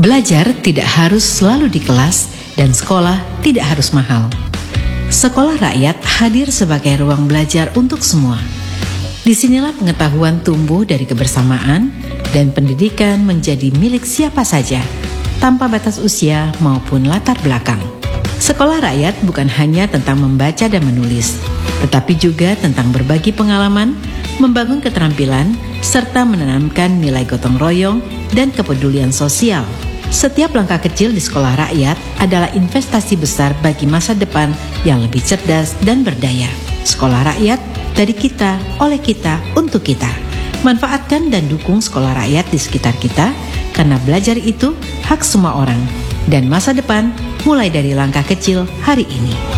Belajar tidak harus selalu di kelas dan sekolah tidak harus mahal. Sekolah rakyat hadir sebagai ruang belajar untuk semua. Disinilah pengetahuan tumbuh dari kebersamaan dan pendidikan menjadi milik siapa saja, tanpa batas usia maupun latar belakang. Sekolah rakyat bukan hanya tentang membaca dan menulis, tetapi juga tentang berbagi pengalaman, membangun keterampilan, serta menanamkan nilai gotong royong dan kepedulian sosial. Setiap langkah kecil di sekolah rakyat adalah investasi besar bagi masa depan yang lebih cerdas dan berdaya. Sekolah rakyat dari kita, oleh kita, untuk kita. Manfaatkan dan dukung sekolah rakyat di sekitar kita, karena belajar itu hak semua orang. Dan masa depan mulai dari langkah kecil hari ini.